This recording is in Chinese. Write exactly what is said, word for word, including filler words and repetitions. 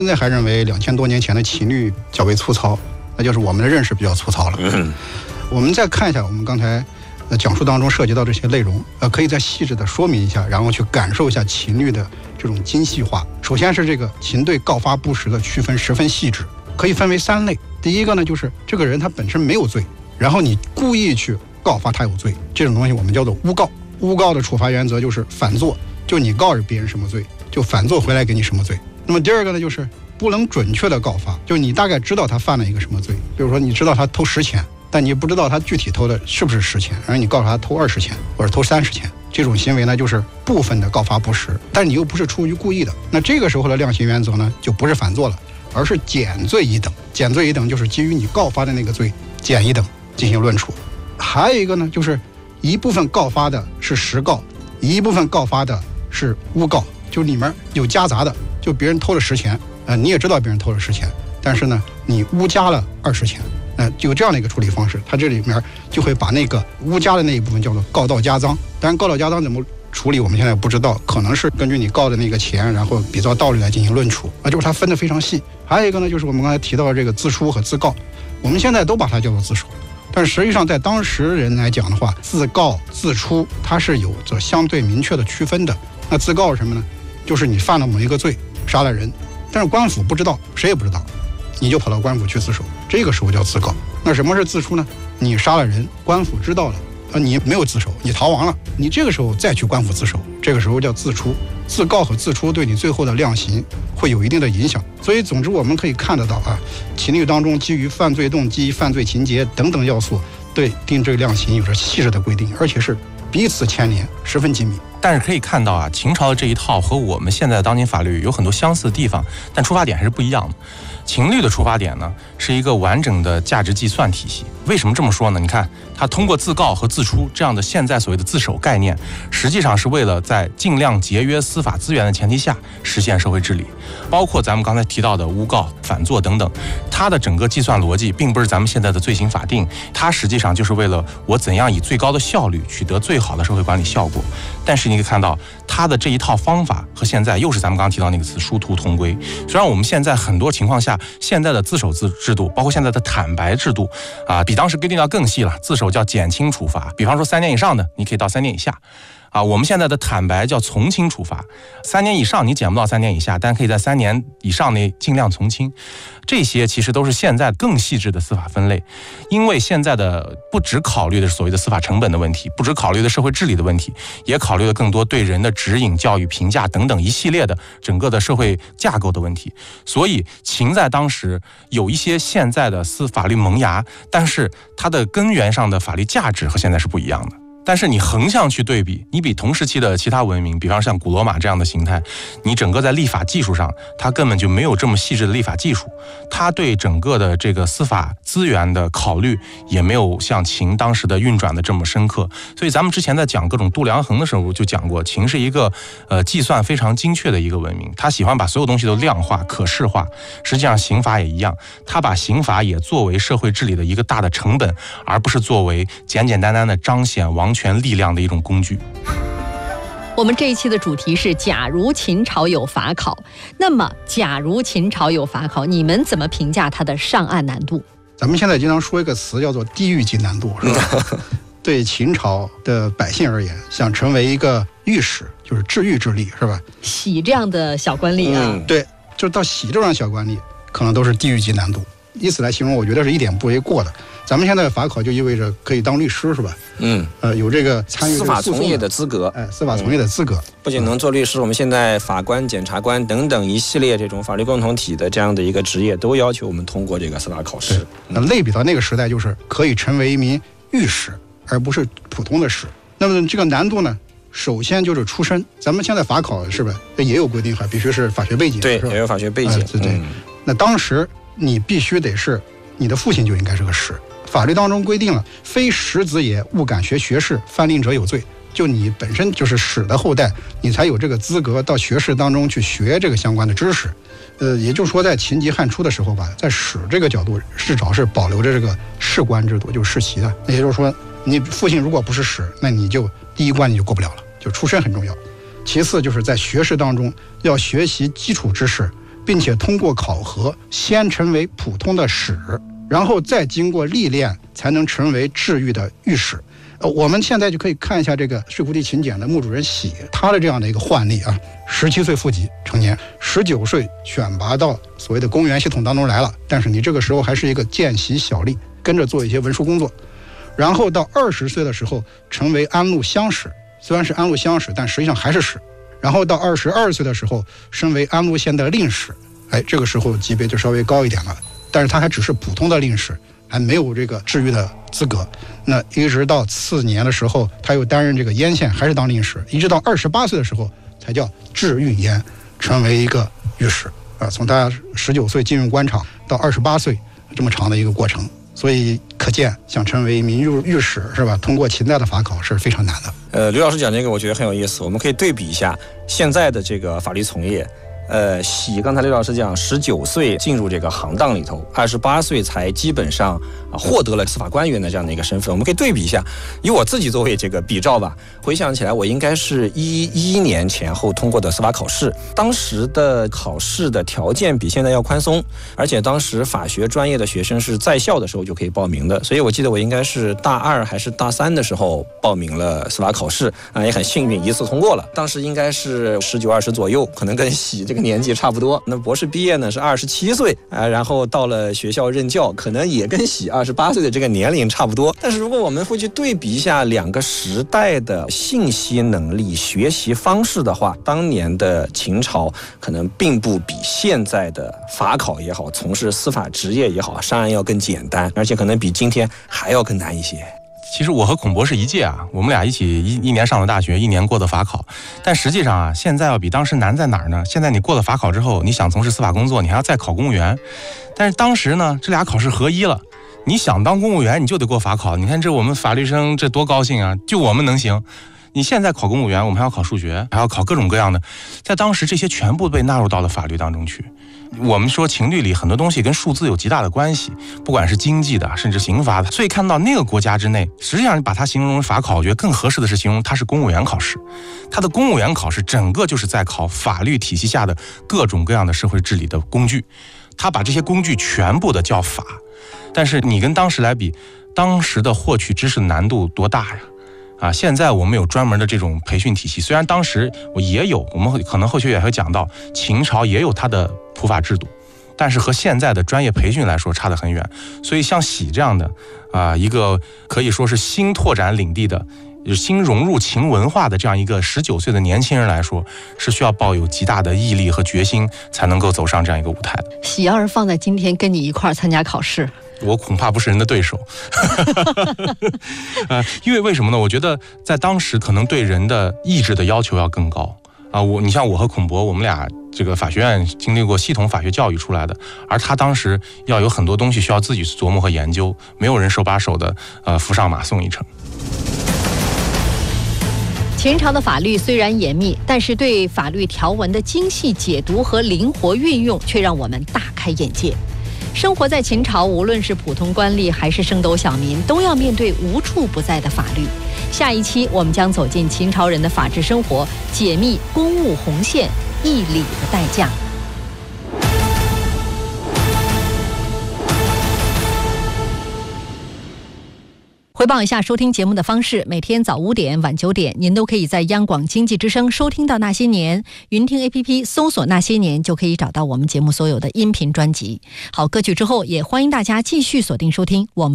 现在还认为两千多年前的秦律较为粗糙，那就是我们的认识比较粗糙了。嗯，我们再看一下我们刚才呃讲述当中涉及到这些内容，呃，可以再细致的说明一下，然后去感受一下秦律的这种精细化。首先是这个秦对告发不实的区分十分细致，可以分为三类。第一个呢，就是这个人他本身没有罪，然后你故意去告发他有罪，这种东西我们叫做诬告。诬告的处罚原则就是反作，就你告着别人什么罪，就反作回来给你什么罪。那么第二个呢，就是不能准确的告发，就你大概知道他犯了一个什么罪，比如说你知道他偷十钱，但你不知道他具体偷的是不是十钱，然后你告诉他偷二十钱或者偷三十钱，这种行为呢就是部分的告发不实，但是你又不是出于故意的，那这个时候的量刑原则呢就不是反作了，而是减罪一等。减罪一等就是基于你告发的那个罪减一等进行论处。还有一个呢，就是一部分告发的是实告，一部分告发的是诬告，就里面有夹杂的，就别人偷了十钱，呃，你也知道别人偷了十钱，但是呢，你诬加了二十钱，呃，有这样的一个处理方式，它这里面就会把那个诬加的那一部分叫做告盗加赃。当然，告盗加赃怎么处理，我们现在不知道，可能是根据你告的那个钱，然后比照道理来进行论处，啊，就是它分得非常细。还有一个呢，就是我们刚才提到的这个自书和自告，我们现在都把它叫做自首。但实际上在当时人来讲的话，自告自出它是有着相对明确的区分的。那自告是什么呢？就是你犯了某一个罪，杀了人，但是官府不知道，谁也不知道，你就跑到官府去自首，这个时候叫自告。那什么是自出呢？你杀了人，官府知道了，呃，你没有自首，你逃亡了，你这个时候再去官府自首，这个时候叫自出。自告和自出对你最后的量刑会有一定的影响。所以总之我们可以看得到啊，秦律当中基于犯罪动机、犯罪情节等等要素对定罪量刑有着细致的规定，而且是彼此牵连，十分紧密。 但是可以看到啊，秦朝的这一套和我们现在的当今法律有很多相似的地方，但出发点还是不一样的。秦律的出发点呢，是一个完整的价值计算体系。为什么这么说呢？你看，它通过自告和自出这样的现在所谓的自首概念，实际上是为了在尽量节约司法资源的前提下实现社会治理。包括咱们刚才提到的诬告、反作等等，它的整个计算逻辑并不是咱们现在的罪刑法定，它实际上就是为了我怎样以最高的效率取得最好的社会管理效果。但是你可以看到，它的这一套方法和现在又是咱们刚刚提到那个词殊途同归。虽然我们现在很多情况下，现在的自首制制度，包括现在的坦白制度啊，比当时规定要更细了。自首叫减轻处罚，比方说三年以上的，你可以到三年以下。啊，我们现在的坦白叫从轻处罚，三年以上你减不到三年以下，但可以在三年以上内尽量从轻。这些其实都是现在更细致的司法分类，因为现在的不只考虑的是所谓的司法成本的问题，不只考虑的社会治理的问题，也考虑了更多对人的指引、教育、评价等等一系列的整个的社会架构的问题。所以秦在当时有一些现在的司法律萌芽，但是它的根源上的法律价值和现在是不一样的。但是你横向去对比，你比同时期的其他文明，比方像古罗马这样的形态，你整个在立法技术上，它根本就没有这么细致的立法技术，它对整个的这个司法资源的考虑也没有像秦当时的运转的这么深刻。所以咱们之前在讲各种度量衡的时候就讲过，秦是一个呃计算非常精确的一个文明，它喜欢把所有东西都量化、可视化。实际上刑法也一样，它把刑法也作为社会治理的一个大的成本，而不是作为简简单单的彰显王权力量的一种工具。 我们这一期的主题是假如秦朝有法考，那么假如秦朝有法考，你们怎么评价它的上岸难度？ 咱们现在经常说一个词叫做地狱级难度，是吧？对秦朝的百姓而言，想成为一个御史，就是治狱之力，是吧？ 喜这样的小官吏啊、 嗯、对，就是到喜这样的小官吏可能都是地狱级难度，以此来形容我觉得是一点不为过的。咱们现在法考就意味着可以当律师，是吧？嗯，呃，有这个参与司法从业的资格， 哎，司法从业的资格、嗯， 不仅能做律师，我们现在法官、检察官等等一系列这种法律共同体的这样的一个职业，都要求我们通过这个司法考试。 那类比到那个时代，就是可以成为一名御史，而不是普通的史。那么这个难度呢？首先就是出身，咱们现在法考是吧，也有规定，还必须是法学背景， 对，也有法学背景， 呃、对对、嗯。那当时你必须得是你的父亲就应该是个史。法律当中规定了，非史子也，勿敢学学士，犯令者有罪。就你本身就是史的后代，你才有这个资格到学士当中去学这个相关的知识。呃，也就是说，在秦籍汉初的时候吧，在史这个角度，至少是保留着这个士官制度，就是世袭的。也就是说，你父亲如果不是史，那你就第一关你就过不了了，就出身很重要。其次就是在学士当中要学习基础知识， 并且通过考核先成为普通的史，然后再经过历练才能成为治愈的御史。呃，我们现在就可以看一下这个睡福地秦简的墓主人喜，他的这样的一个换例啊，十七岁赴籍成年，十九岁选拔到所谓的公务员系统当中来了，但是你这个时候还是一个见习小吏，跟着做一些文书工作，然后到二十岁的时候成为安陆乡史，虽然是安陆乡史，但实际上还是史，然后到二十二岁的时候升为安陆县的令史，哎，这个时候级别就稍微高一点了，但是他还只是普通的令史，还没有这个治愈的资格。那一直到次年的时候，他又担任这个燕县，还是当令史，一直到二十八岁的时候才叫治愈燕，成为一个御史啊。从他十九岁进入官场到二十八岁这么长的一个过程，所以可见想成为一名御御史是吧？通过秦代的法考是非常难的。 呃，刘老师讲这个，我觉得很有意思，我们可以对比一下现在的这个法律从业。呃，喜刚才刘老师讲，十九岁进入这个行当里头，二十八岁才基本上啊获得了司法官员的这样的一个身份。我们可以对比一下，以我自己作为这个比照吧。回想起来，我应该是一一年前后通过的司法考试，当时的考试的条件比现在要宽松，而且当时法学专业的学生是在校的时候就可以报名的，所以我记得我应该是大二还是大三的时候报名了司法考试啊，也很幸运一次通过了。当时应该是十九二十左右，可能跟喜这个年纪差不多。那博士毕业呢是二十七岁啊，然后到了学校任教，可能也跟喜二十八岁的这个年龄差不多。但是如果我们会去对比一下两个时代的信息能力、学习方式的话，当年的秦朝可能并不比现在的法考也好，从事司法职业也好，上岸要更简单，而且可能比今天还要更难一些。 其实我和孔博士一届啊，我们俩一起一一年上的大学，一年过的法考。但实际上啊，现在要比当时难在哪儿呢？现在你过了法考之后，你想从事司法工作，你还要再考公务员。但是当时呢，这俩考试合一了，你想当公务员，你就得过法考。你看这我们法律生这多高兴啊！就我们能行。你现在考公务员，我们还要考数学，还要考各种各样的。在当时，这些全部被纳入到了法律当中去。我们说情律里很多东西跟数字有极大的关系，不管是经济的，甚至刑罚的。所以看到那个国家之内，实际上你把它形容为法考，我觉得更合适的是形容它是公务员考试。它的公务员考试整个就是在考法律体系下的各种各样的社会治理的工具，它把这些工具全部的叫法。但是你跟当时来比，当时的获取知识难度多大呀？啊，现在我们有专门的这种培训体系，虽然当时我也有，我们可能后续也会讲到，秦朝也有它的普法制度，但是和现在的专业培训来说差得很远。所以像喜这样的啊，一个可以说是新拓展领地的、新融入秦文化的这样一个十九岁的年轻人来说，是需要抱有极大的毅力和决心，才能够走上这样一个舞台的。 喜要是放在今天跟你一块儿参加考试， 我恐怕不是人的对手。呃，因为为什么呢？我觉得在当时可能对人的意志的要求要更高啊。我，你像我和孔博，我们俩这个法学院经历过系统法学教育出来的，而他当时要有很多东西需要自己去琢磨和研究，没有人手把手的呃扶上马送一程。 秦朝的法律虽然严密，但是对法律条文的精细解读和灵活运用却让我们大开眼界。生活在秦朝，无论是普通官吏还是升斗小民，都要面对无处不在的法律。下一期我们将走进秦朝人的法治生活，解密公务红线、义理的代价。回报一下收听节目的方式，每天早五点、晚九点，您都可以在央广经济之声收听到《那些年》，云听 A P P 搜索《那些年》就可以找到我们节目所有的音频专辑。好，歌曲之后，也欢迎大家继续锁定收听我们。